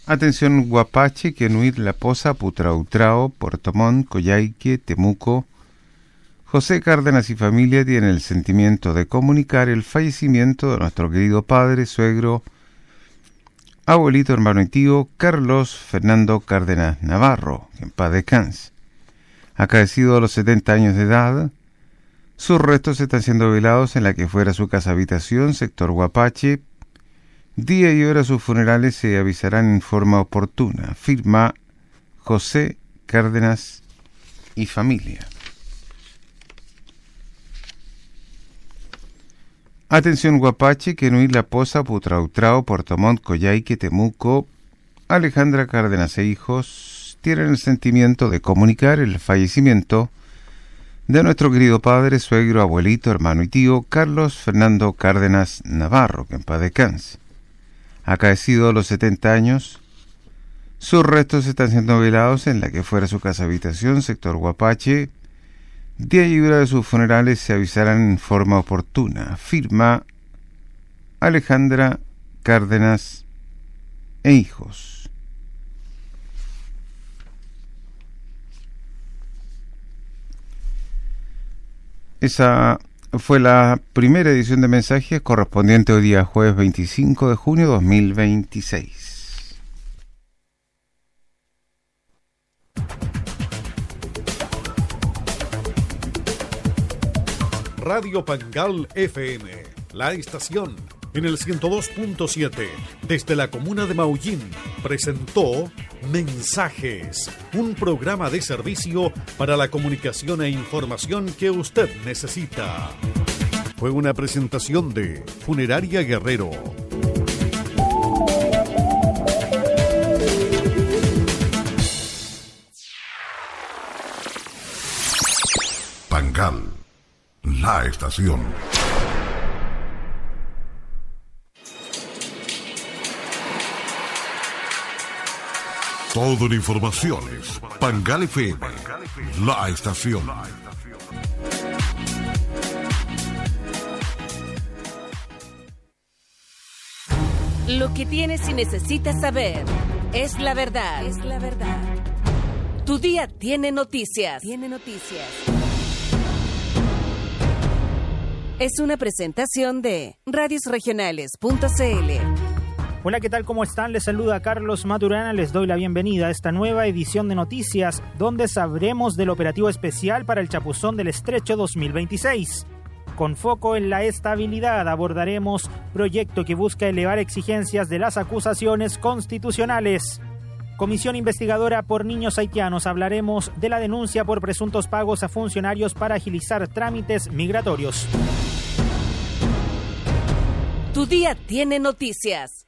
Atención Guapache, Quenuit, La Poza, Putrautrao, Puerto Montt, Coyhaique, Temuco. José Cárdenas y familia tienen el sentimiento de comunicar el fallecimiento de nuestro querido padre, suegro, abuelito, hermano y tío Carlos Fernando Cárdenas Navarro, que en paz descanse. Acaecido a los 70 años de edad, sus restos están siendo velados en la que fuera su casa habitación, sector Guapache. Día y hora de sus funerales se avisarán en forma oportuna. Firma José Cárdenas y familia. Atención Guapache, Quenuit, La Poza, Putrautrao, Puerto Montt, Coyhaique, Temuco. Alejandra Cárdenas e hijos tienen el sentimiento de comunicar el fallecimiento de nuestro querido padre, suegro, abuelito, hermano y tío Carlos Fernando Cárdenas Navarro, que en paz descanse. Acaecido a los 70 años, sus restos están siendo velados en la que fuera su casa habitación, sector Guapache. Día y hora de sus funerales se avisarán en forma oportuna. Firma Alejandra Cárdenas e hijos. Esa fue la primera edición de mensajes correspondiente hoy día jueves 25 de junio de 2026. Radio Pangal FM, la estación en el 102.7 desde la comuna de Maullín presentó Mensajes, un programa de servicio para la comunicación e información que usted necesita. Fue una presentación de Funeraria Guerrero. Pangal, la estación. Toda la información es Pangal FM, la estación. Lo que tienes y necesitas saber es la verdad. Es la verdad. Tu día tiene noticias. Es una presentación de radiosregionales.cl. Hola, ¿qué tal? ¿Cómo están? Les saluda Carlos Maturana. Les doy la bienvenida a esta nueva edición de noticias, donde sabremos del operativo especial para el Chapuzón del Estrecho 2026. Con foco en la estabilidad, abordaremos proyecto que busca elevar exigencias de las acusaciones constitucionales. Comisión investigadora por niños haitianos. Hablaremos de la denuncia por presuntos pagos a funcionarios para agilizar trámites migratorios. Tu día tiene noticias.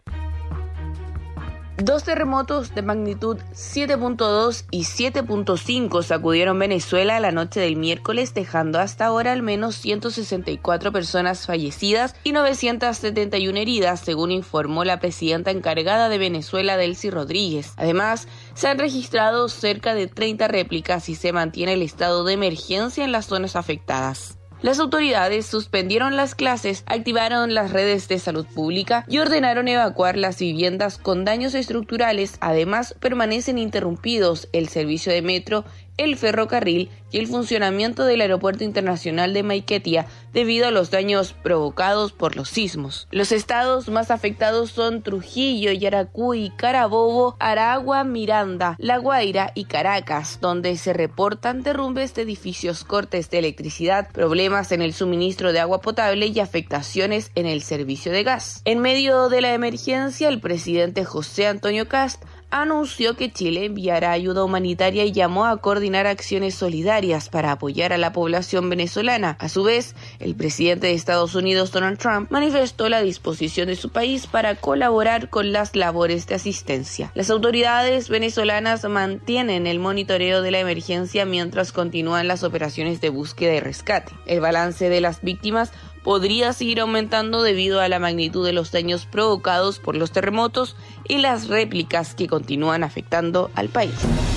2 terremotos de magnitud 7.2 y 7.5 sacudieron Venezuela la noche del miércoles, dejando hasta ahora al menos 164 personas fallecidas y 971 heridas, según informó la presidenta encargada de Venezuela, Delcy Rodríguez. Además, se han registrado cerca de 30 réplicas y se mantiene el estado de emergencia en las zonas afectadas. Las autoridades suspendieron las clases, activaron las redes de salud pública y ordenaron evacuar las viviendas con daños estructurales. Además, permanecen interrumpidos el servicio de metro, el ferrocarril y el funcionamiento del Aeropuerto Internacional de Maiquetía debido a los daños provocados por los sismos. Los estados más afectados son Trujillo, Yaracuy, Carabobo, Aragua, Miranda, La Guaira y Caracas, donde se reportan derrumbes de edificios, cortes de electricidad, problemas en el suministro de agua potable y afectaciones en el servicio de gas. En medio de la emergencia, el presidente José Antonio Kast anunció que Chile enviará ayuda humanitaria y llamó a coordinar acciones solidarias para apoyar a la población venezolana. A su vez, el presidente de Estados Unidos, Donald Trump, manifestó la disposición de su país para colaborar con las labores de asistencia. Las autoridades venezolanas mantienen el monitoreo de la emergencia mientras continúan las operaciones de búsqueda y rescate. El balance de las víctimas podría seguir aumentando debido a la magnitud de los daños provocados por los terremotos y las réplicas que continúan afectando al país.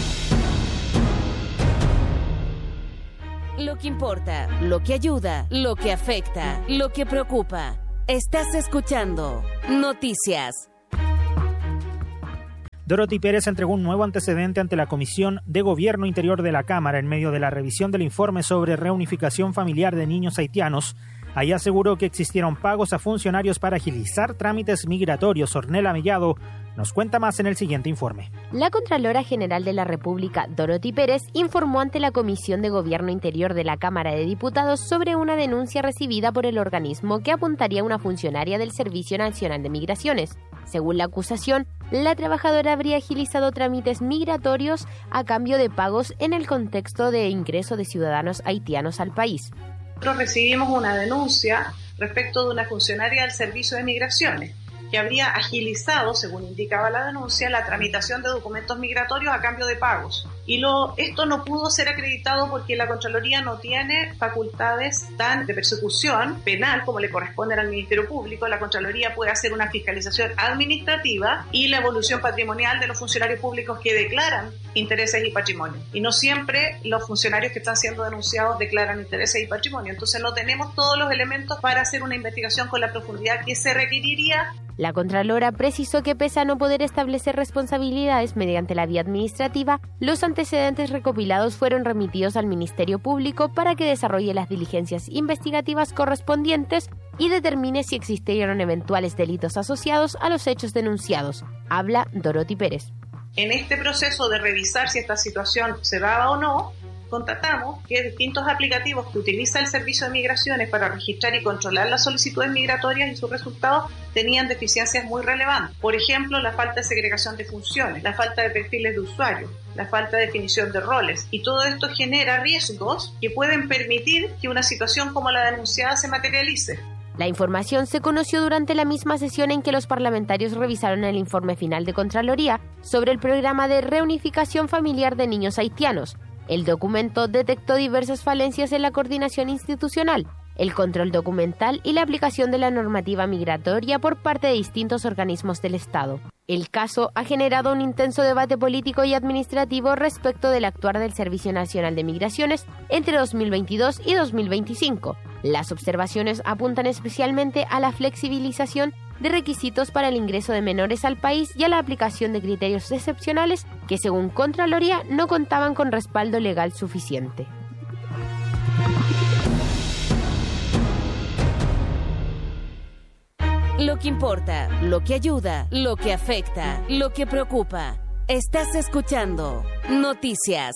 Lo que importa, lo que ayuda, lo que afecta, lo que preocupa. Estás escuchando Noticias. Dorothy Pérez entregó un nuevo antecedente ante la Comisión de Gobierno Interior de la Cámara en medio de la revisión del informe sobre reunificación familiar de niños haitianos. Ahí aseguró que existieron pagos a funcionarios para agilizar trámites migratorios. Ornella Mellado nos cuenta más en el siguiente informe. La Contralora General de la República, Dorothy Pérez, informó ante la Comisión de Gobierno Interior de la Cámara de Diputados sobre una denuncia recibida por el organismo que apuntaría a una funcionaria del Servicio Nacional de Migraciones. Según la acusación, la trabajadora habría agilizado trámites migratorios a cambio de pagos en el contexto de ingreso de ciudadanos haitianos al país. Nosotros recibimos una denuncia respecto de una funcionaria del Servicio de Migraciones que habría agilizado, según indicaba la denuncia, la tramitación de documentos migratorios a cambio de pagos. Y esto no pudo ser acreditado porque la Contraloría no tiene facultades tan de persecución penal como le corresponden al Ministerio Público. La Contraloría puede hacer una fiscalización administrativa y la evolución patrimonial de los funcionarios públicos que declaran intereses y patrimonio. Y no siempre los funcionarios que están siendo denunciados declaran intereses y patrimonio. Entonces no tenemos todos los elementos para hacer una investigación con la profundidad que se requeriría. La Contralora precisó que pese a no poder establecer responsabilidades mediante la vía administrativa, los antecedentes recopilados fueron remitidos al Ministerio Público para que desarrolle las diligencias investigativas correspondientes y determine si existieron eventuales delitos asociados a los hechos denunciados. Habla Dorothy Pérez. En este proceso de revisar si esta situación se daba o no, constatamos que distintos aplicativos que utiliza el Servicio de Migraciones para registrar y controlar las solicitudes migratorias y sus resultados tenían deficiencias muy relevantes. Por ejemplo, la falta de segregación de funciones, la falta de perfiles de usuarios, la falta de definición de roles. Y todo esto genera riesgos que pueden permitir que una situación como la denunciada se materialice. La información se conoció durante la misma sesión en que los parlamentarios revisaron el informe final de Contraloría sobre el programa de reunificación familiar de niños haitianos. El documento detectó diversas falencias en la coordinación institucional, el control documental y la aplicación de la normativa migratoria por parte de distintos organismos del Estado. El caso ha generado un intenso debate político y administrativo respecto del actuar del Servicio Nacional de Migraciones entre 2022 y 2025. Las observaciones apuntan especialmente a la flexibilización de requisitos para el ingreso de menores al país y a la aplicación de criterios excepcionales que, según Contraloría, no contaban con respaldo legal suficiente. Lo que importa, lo que ayuda, lo que afecta, lo que preocupa. Estás escuchando Noticias.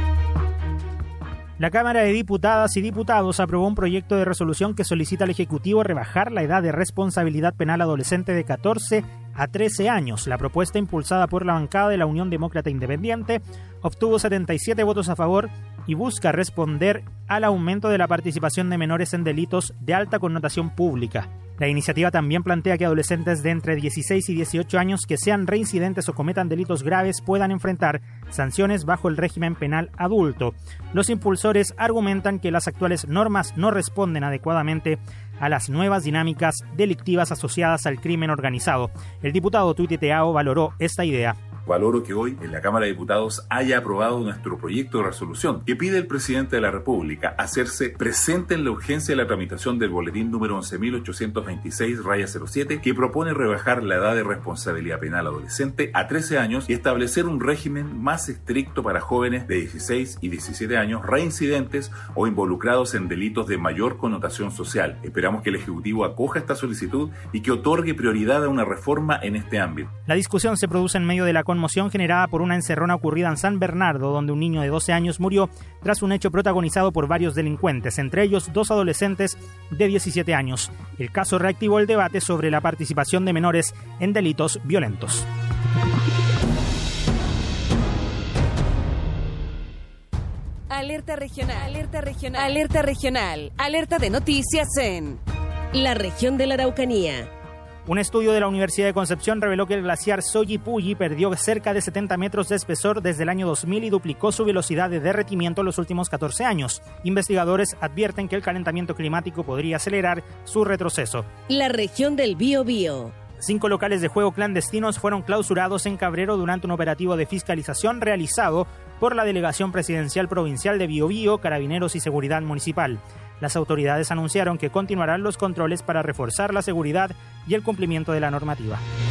La Cámara de Diputadas y Diputados aprobó un proyecto de resolución que solicita al Ejecutivo rebajar la edad de responsabilidad penal adolescente de 14 a 13 años. La propuesta, impulsada por la bancada de la Unión Demócrata Independiente, obtuvo 77 votos a favor y busca responder al aumento de la participación de menores en delitos de alta connotación pública. La iniciativa también plantea que adolescentes de entre 16 y 18 años que sean reincidentes o cometan delitos graves puedan enfrentar sanciones bajo el régimen penal adulto. Los impulsores argumentan que las actuales normas no responden adecuadamente a las nuevas dinámicas delictivas asociadas al crimen organizado. El diputado Tuti Teao valoró esta idea. Valoro que hoy en la Cámara de Diputados haya aprobado nuestro proyecto de resolución que pide al presidente de la República hacerse presente en la urgencia de la tramitación del boletín número 11.826-07 que propone rebajar la edad de responsabilidad penal adolescente a 13 años y establecer un régimen más estricto para jóvenes de 16 y 17 años reincidentes o involucrados en delitos de mayor connotación social. Esperamos que el Ejecutivo acoja esta solicitud y que otorgue prioridad a una reforma en este ámbito. La discusión se produce en medio de la conmoción generada por una encerrona ocurrida en San Bernardo, donde un niño de 12 años murió tras un hecho protagonizado por varios delincuentes, entre ellos 2 adolescentes de 17 años. El caso reactivó el debate sobre la participación de menores en delitos violentos. Alerta regional, alerta regional, alerta regional, alerta de noticias en la región de la Araucanía. Un estudio de la Universidad de Concepción reveló que el glaciar Soyipulli perdió cerca de 70 metros de espesor desde el año 2000 y duplicó su velocidad de derretimiento en los últimos 14 años. Investigadores advierten que el calentamiento climático podría acelerar su retroceso. La región del Biobío. 5 locales de juego clandestinos fueron clausurados en Cabrero durante un operativo de fiscalización realizado por la Delegación Presidencial Provincial de Biobío, Carabineros y Seguridad Municipal. Las autoridades anunciaron que continuarán los controles para reforzar la seguridad y el cumplimiento de la normativa.